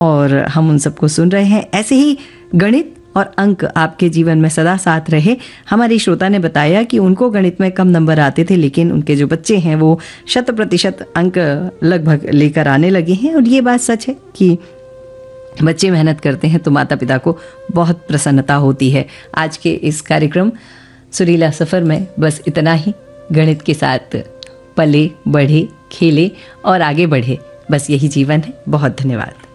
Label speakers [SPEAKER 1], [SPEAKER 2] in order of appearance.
[SPEAKER 1] और हम उन सबको सुन रहे हैं। ऐसे ही गणित और अंक आपके जीवन में सदा साथ रहे। हमारी श्रोता ने बताया कि उनको गणित में कम नंबर आते थे, लेकिन उनके जो बच्चे हैं वो 100% अंक लगभग लेकर आने लगे हैं। और ये बात सच है कि बच्चे मेहनत करते हैं तो माता पिता को बहुत प्रसन्नता होती है। आज के इस कार्यक्रम सुरीला सफ़र में बस इतना ही। गणित के साथ पले, बढ़े, खेले और आगे बढ़े, बस यही जीवन है। बहुत धन्यवाद।